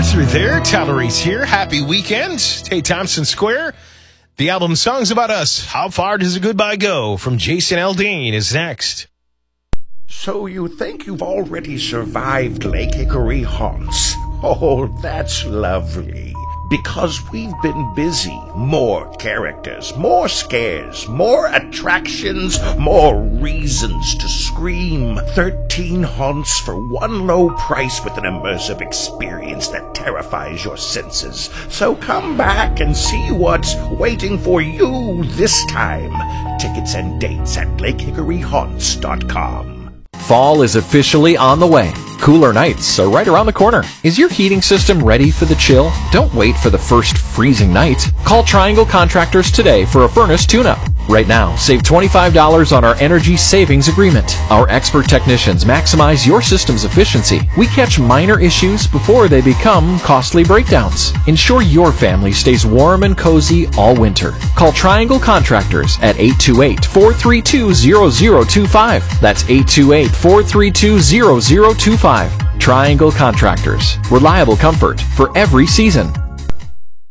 Arthur there. Tyler Reese here. Happy weekend. Hey, Thompson Square. The album Songs About Us. How Far Does a Goodbye Go? From Jason Aldean is next. So you think you've already survived Lake Hickory haunts? Oh, that's lovely. Because we've been busy. More characters, more scares, more attractions, more reasons to scream. 13 haunts for one low price with an immersive experience that terrifies your senses. So come back and see what's waiting for you this time. Tickets and dates at lakehickoryhaunts.com. Fall is officially on the way. Cooler nights are right around the corner. Is your heating system ready for the chill? Don't wait for the first freezing night. Call Triangle Contractors today for a furnace tune-up. Right now, save $25 on our energy savings agreement. Our expert technicians maximize your system's efficiency. We catch minor issues before they become costly breakdowns. Ensure your family stays warm and cozy all winter. Call Triangle Contractors at 828-432-0025. That's 828-432-0025. Triangle Contractors. Reliable comfort for every season.